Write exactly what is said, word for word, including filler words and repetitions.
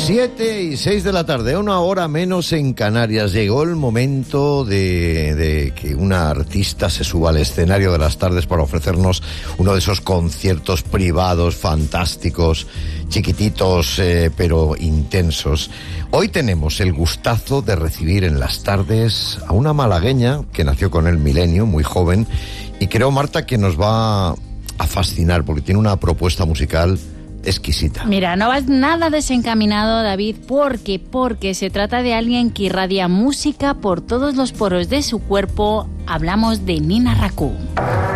Siete y seis de la tarde, una hora menos en Canarias. Llegó el momento de, de que una artista se suba al escenario de las tardes para ofrecernos uno de esos conciertos privados fantásticos, chiquititos eh, pero intensos. Hoy tenemos el gustazo de recibir en las tardes a una malagueña que nació con el milenio, muy joven, y creo, Marta, que nos va a fascinar porque tiene una propuesta musical exquisita. Mira, no vas nada desencaminado, David, porque porque se trata de alguien que irradia música por todos los poros de su cuerpo. Hablamos de Nina Racú.